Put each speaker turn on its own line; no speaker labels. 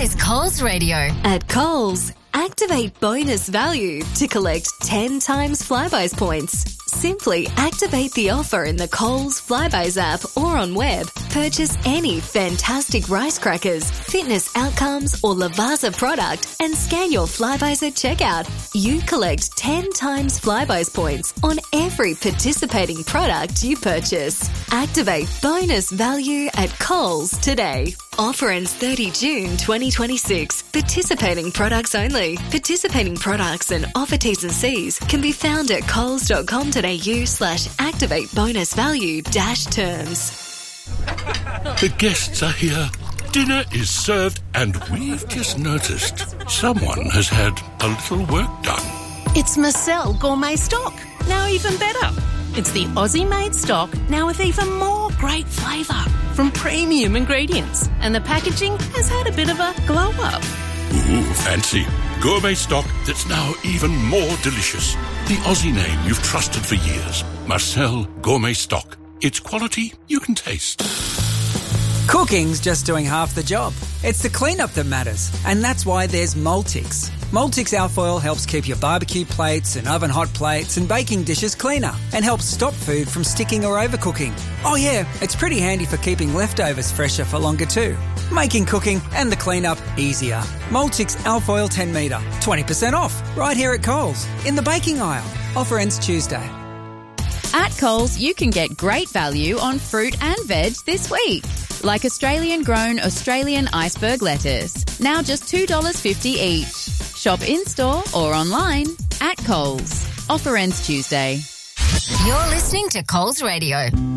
is Coles Radio.
At Coles, activate bonus value to collect 10 times Flybuys points. Simply activate the offer in the Coles Flybuys app or on web. Purchase any fantastic rice crackers, fitness outcomes or Lavazza product and scan your Flybuys at checkout. You collect 10 times Flybuys points on every participating product you purchase. Activate bonus value at Coles today. Offer ends 30 June 2026. Participating products only. Participating products and offer T's and C's can be found at coles.com.au/activate bonus value -terms.
The guests are here. Dinner is served and we've just noticed someone has had a little work done.
It's Marcel Gourmet Stock. Now even better. It's the Aussie-made stock, now with even more great flavour from premium ingredients. And the packaging has had a bit of a glow-up.
Ooh, fancy. Gourmet stock that's now even more delicious. The Aussie name you've trusted for years. Marcel Gourmet Stock. It's quality you can taste.
Cooking's just doing half the job. It's the cleanup that matters, and that's why there's Multix. Multix Alfoil helps keep your barbecue plates and oven hot plates and baking dishes cleaner and helps stop food from sticking or overcooking. Oh yeah, it's pretty handy for keeping leftovers fresher for longer too. Making cooking and the cleanup easier. Multix Alfoil 10 metre, 20% off, right here at Coles, in the baking aisle. Offer ends Tuesday.
At Coles, you can get great value on fruit and veg this week. Like Australian-grown Australian iceberg lettuce, now just $2.50 each. Shop in-store or online at Coles. Offer ends Tuesday.
You're listening to Coles Radio.